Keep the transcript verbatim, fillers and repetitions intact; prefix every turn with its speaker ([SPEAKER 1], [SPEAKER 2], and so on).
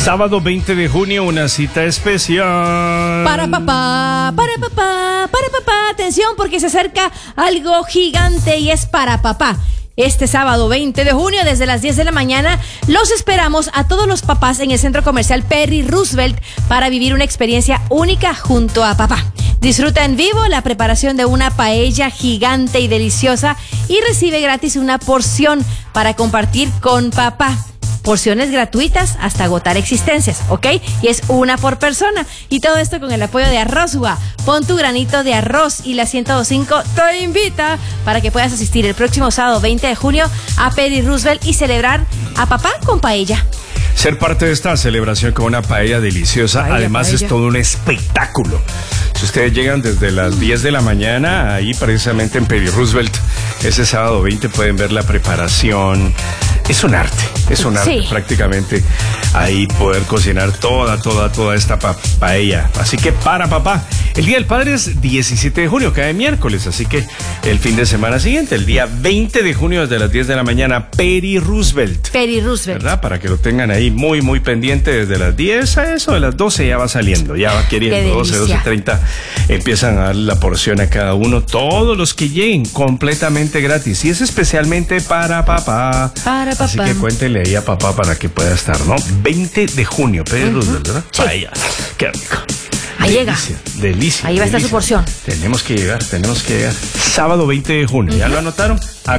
[SPEAKER 1] Sábado veinte de junio, una cita especial.
[SPEAKER 2] Para papá, para papá, para papá. Atención, porque se acerca algo gigante y es para papá. Este sábado veinte de junio, desde las diez de la mañana, los esperamos a todos los papás en el Centro Comercial Perry Roosevelt para vivir una experiencia única junto a papá. Disfruta en vivo la preparación de una paella gigante y deliciosa y recibe gratis una porción para compartir con papá. Porciones gratuitas hasta agotar existencias, ¿ok? Y es una por persona. Y todo esto con el apoyo de Arrozua. Pon tu granito de arroz y la ciento dos punto cinco te invita para que puedas asistir el próximo sábado veinte de junio a Perry Roosevelt y celebrar a papá con paella.
[SPEAKER 1] Ser parte de esta celebración con una paella deliciosa,
[SPEAKER 2] Paella,
[SPEAKER 1] además
[SPEAKER 2] paella.
[SPEAKER 1] es todo un espectáculo. Si ustedes llegan desde las diez de la mañana, ahí precisamente en Perry Roosevelt, ese sábado veinte pueden ver la preparación. Es un arte, es un arte
[SPEAKER 2] Sí.
[SPEAKER 1] prácticamente ahí poder cocinar toda, toda, toda esta pa paella. Así que para papá, el Día del Padre es diecisiete de junio, cae miércoles, así que el fin de semana siguiente, el día veinte de junio desde las diez de la mañana, Perry Roosevelt.
[SPEAKER 2] Perry Roosevelt.
[SPEAKER 1] ¿Verdad? Para que lo tengan ahí muy, muy pendiente desde las diez a eso de las doce ya va saliendo, ya va queriendo, doce, doce treinta, empiezan a dar la porción a cada uno, todos los que lleguen completamente gratis y es especialmente para papá.
[SPEAKER 2] Para
[SPEAKER 1] Así
[SPEAKER 2] papá.
[SPEAKER 1] que cuéntenle ahí a papá para que pueda estar, ¿no? veinte de junio, Perry Roosevelt, ¿verdad?
[SPEAKER 2] Sí.
[SPEAKER 1] Paella. Qué rico.
[SPEAKER 2] Ahí
[SPEAKER 1] Delicia,
[SPEAKER 2] llega.
[SPEAKER 1] Delicia.
[SPEAKER 2] Ahí va a estar su
[SPEAKER 1] delicia.
[SPEAKER 2] porción.
[SPEAKER 1] Tenemos que llegar, tenemos que llegar. Sábado veinte de junio, ¿ya lo anotaron?